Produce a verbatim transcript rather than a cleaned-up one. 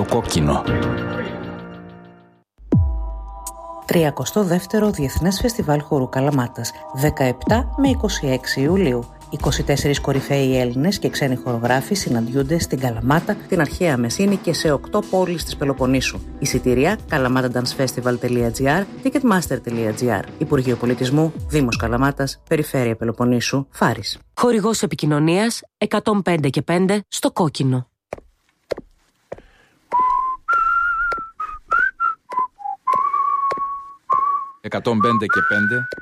Στο κόκκινο. τριακοστό δεύτερο Διεθνές Φεστιβάλ Χορού Καλαμάτας, δεκαεπτά με είκοσι έξι Ιουλίου. είκοσι τέσσερις κορυφαίοι Έλληνες και ξένοι χορογράφοι συναντιούνται στην Καλαμάτα, την αρχαία Μεσίνη και σε οκτώ πόλεις της Πελοποννήσου. Εισιτήρια καλαμάταντανσφεστιβάλ τελεία τζι άρ, ticketmaster τελεία τζι άρ. Υπουργείο Πολιτισμού, Δήμος Καλαμάτας, Περιφέρεια Πελοποννήσου, Φάρης. Χορηγός επικοινωνίας εκατόν πέντε και πέντε στο κόκκινο. εκατόν πέντε και πέντε